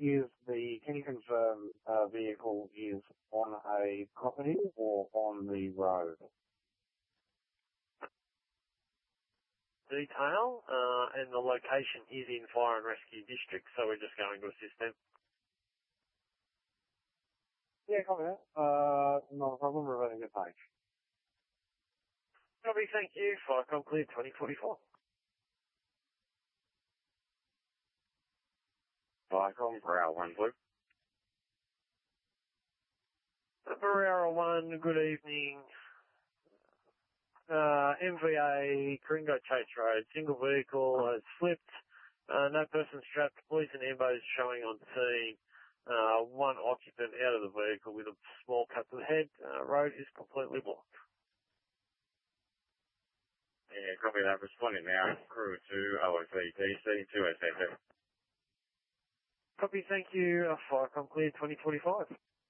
can you confirm vehicle is on a property or on the road? Detail, and the location is in Fire and Rescue District, so we're just going to assist them. Yeah, copy that. Not a problem, reverting the page. Copy, thank you. Firecom clear 2044. Viacom, Barrel 1 Blue. Barrera 1, good evening. MVA, Coringo Chase Road, single vehicle has flipped. No person strapped, police and ambos showing on scene. One occupant out of the vehicle with a small cut to the head. Road is completely blocked. Yeah, copy that. Responding now. Crew 2, OFETC, 2SFF. Copy, thank you. Firecom clear 2045.